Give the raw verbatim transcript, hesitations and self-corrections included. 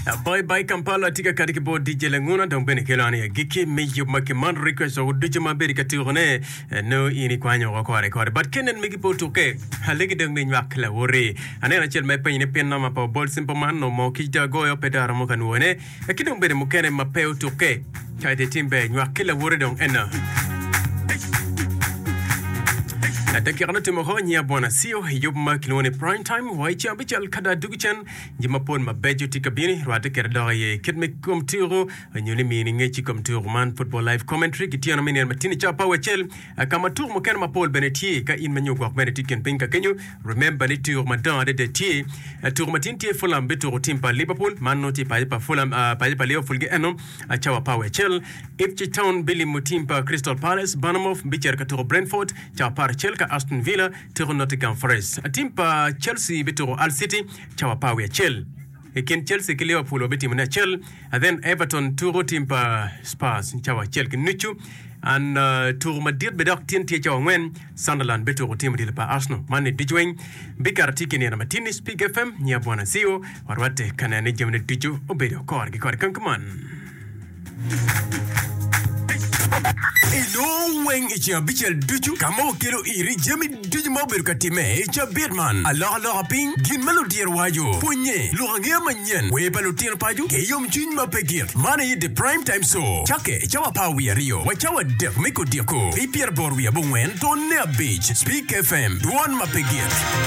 Bye bye Kampala tika katika bo D J Languna dong bene kelani ya giki meyo makiman request o D J maberi katirone no ini kwanya wakore kore but kenen migi po tuke halegi dong ne nyak la wore anena chel mai pe ne penna ma pa bol simple man no mo kija goyo pedara mo kanone akidong bene mukene mapeo tuke kaide timbe nyak la wore dong ena Dakika tumo nya bwana sio yob makilone prime time waicha bichal kada duguchan jimapon mabejo tikabini rwate kerda ye kitme komtiro nyoni mini ngechi komtiro man football live commentary kitiano mini matini chapa wechel kama tour mo ken mapol benetie ka in manyo gwa benetie ken pinka kenyo remember ni tour madan de tie tour matin tie fulam beto timpa liverpool man noti pa pa fulam pa pa leo fulge eno chawa pa wechel Ipswich Town Billy Mutimpa Crystal Palace Bournemouth bicher ka tour Brentford chawa par chel Aston Villa tiro Nottingham Forest atimpa Chelsea bitoro Al City chawa pawe Chel eken Chelsea ke Liverpool obeti mna Chel and then Everton turo timpa Spurs chawa Chel kinuchu and uh, turo Madrid bedak tinti chawa ngwen Sunderland bitoro timu dilpa Arsenal mane dijweng bikar tikini na matini Speak F M nya bwana sio warwate kana ne jemne diju obedo kor ki kor kankaman Elo weng ichi abichel duchu kamo kilo iri jemi duju mabiru katime ichi Birdman Allah Allah aping gin melodier wajo punye luhangia manyen weba lutier paju keyom chin mapegir mane yi the prime time so chake chawa pawi rio wachawa dek miko diako ipier borwi abungwen tonne a beach Speak F M duan mapegir